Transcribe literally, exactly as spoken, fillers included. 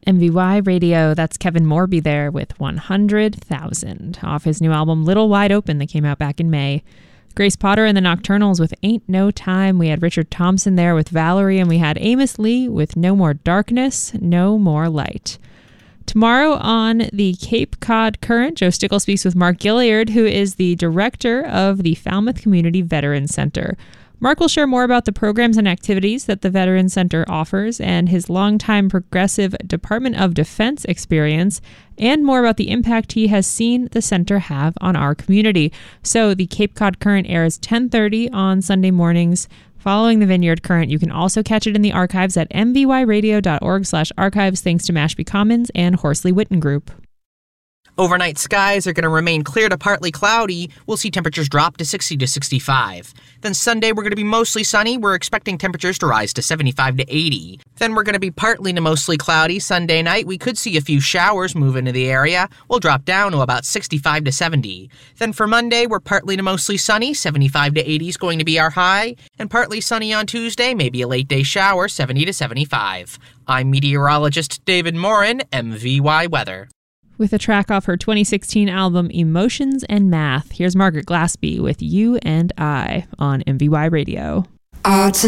M V Y Radio, that's Kevin Morby there with one hundred thousand off his new album Little Wide Open that came out back in May. Grace Potter and the Nocturnals with Ain't No Time. We had Richard Thompson there with Valerie, and we had Amos Lee with No More Darkness, No More Light. Tomorrow on the Cape Cod Current, Joe Stickle speaks with Mark Gilliard, who is the director of the Falmouth Community Veterans Center. Mark will share more about the programs and activities that the Veterans Center offers and his longtime Progressive Department of Defense experience, and more about the impact he has seen the center have on our community. So the Cape Cod Current airs ten thirty on Sunday mornings. Following the Vineyard Current, you can also catch it in the archives at m v y radio dot org slash archives, thanks to Mashpee Commons and Horsley Witten Group. Overnight skies are going to remain clear to partly cloudy. We'll see temperatures drop to sixty to sixty-five. Then Sunday, we're going to be mostly sunny. We're expecting temperatures to rise to seventy-five to eighty. Then we're going to be partly to mostly cloudy. Sunday night, we could see a few showers move into the area. We'll drop down to about sixty-five to seventy. Then for Monday, we're partly to mostly sunny. seventy-five to eighty is going to be our high. And partly sunny on Tuesday, maybe a late day shower, seventy to seventy-five. I'm meteorologist David Morin, M V Y Weather. With a track off her twenty sixteen album Emotions and Math, here's Margaret Glaspie with You and I on M V Y Radio. Uh,